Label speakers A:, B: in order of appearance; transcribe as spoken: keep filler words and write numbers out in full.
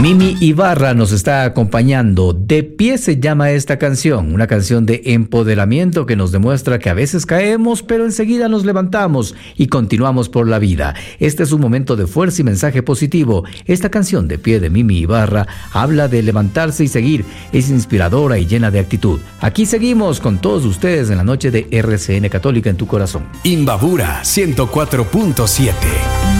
A: Mimi Ibarra nos está acompañando. De pie se llama esta canción, una canción de empoderamiento que nos demuestra que a veces caemos, pero enseguida nos levantamos y continuamos por la vida. Este es un momento de fuerza y mensaje positivo. Esta canción De pie de Mimi Ibarra habla de levantarse y seguir. Es inspiradora y llena de actitud. Aquí seguimos con todos ustedes en la noche de R C N Católica en tu corazón.
B: Imbabura ciento cuatro punto siete.